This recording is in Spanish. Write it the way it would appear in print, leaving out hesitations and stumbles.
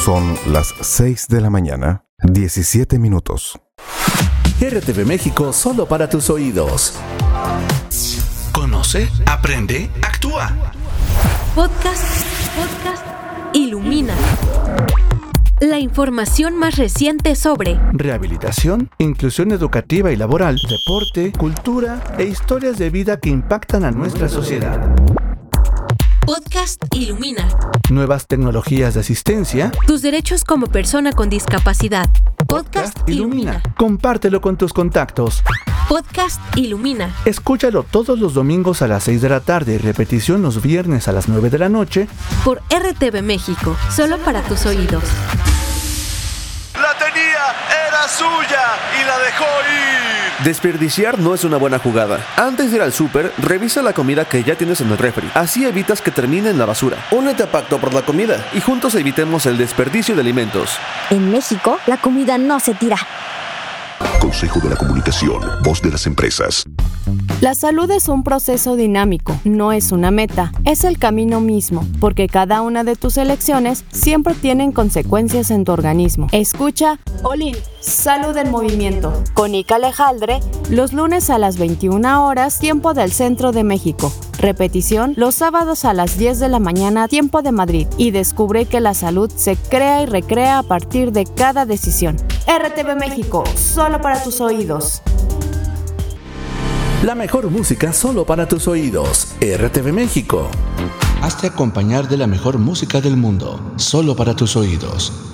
Son las 6 de la mañana, 17 minutos. RTV México, solo para tus oídos. Conoce, aprende, actúa. Podcast Ilumina. La información más reciente sobre rehabilitación, inclusión educativa y laboral, deporte, cultura e historias de vida que impactan a nuestra sociedad. Podcast Ilumina. Nuevas tecnologías de asistencia. Tus derechos como persona con discapacidad. Podcast Ilumina. Compártelo con tus contactos. Podcast Ilumina. Escúchalo todos los domingos a las 6 de la tarde y repetición los viernes a las 9 de la noche. Por RTV México, solo para tus oídos. La tenía, era suya y la dejó ir. Desperdiciar no es una buena jugada. Antes de ir al súper, revisa la comida que ya tienes en el refri. Así evitas que termine en la basura. Únete a Pacto por la Comida y juntos evitemos el desperdicio de alimentos. En México, la comida no se tira. Consejo de la Comunicación, voz de las empresas. La salud es un proceso dinámico, no es una meta, es el camino mismo, porque cada una de tus elecciones siempre tienen consecuencias en tu organismo. Escucha Olin, Salud en Movimiento, con Ica Alejandre, los lunes a las 21 horas, tiempo del Centro de México. Repetición, los sábados a las 10 de la mañana, tiempo de Madrid. Y descubre que la salud se crea y recrea a partir de cada decisión. RTV México, solo para tus oídos. La mejor música solo para tus oídos. RTV México. Hazte acompañar de la mejor música del mundo, solo para tus oídos.